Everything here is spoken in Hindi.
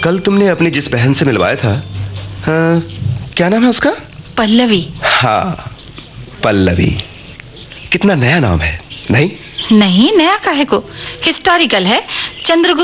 कल तुमने अपनी जिस बहन से मिलवाया था, क्या नाम है उसका? पल्लवी। हाँ, पल्लवी। कितना नया नाम है। नहीं नहीं, नया काहे को, हिस्टोरिकल है। चंद्रगुप्त